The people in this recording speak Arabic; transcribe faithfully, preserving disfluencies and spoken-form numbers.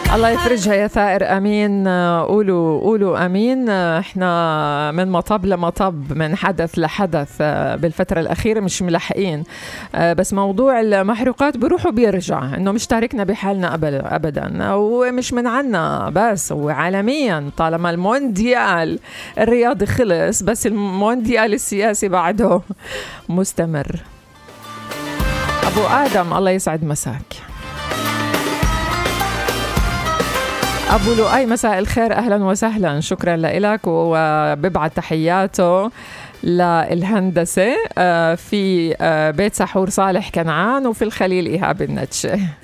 الله يفرجها يا ثائر. امين. قولوا قولوا امين. احنا من مطب لمطب، من حدث لحدث بالفتره الاخيره، مش ملحقين. بس موضوع المحروقات بيروح وبيرجع، انه مش تاركنا بحالنا ابدا ابدا، ومش من عنا بس، وعالميا طالما المونديال الرياضي خلص، بس المونديال السياسي بعده مستمر. ابو ادم الله يسعد مساك. أبو لؤي مساء الخير، أهلا وسهلا، شكرا لك. وببعت تحياته للهندسة في بيت سحور صالح كنعان، وفي الخليل إيهاب النتشة.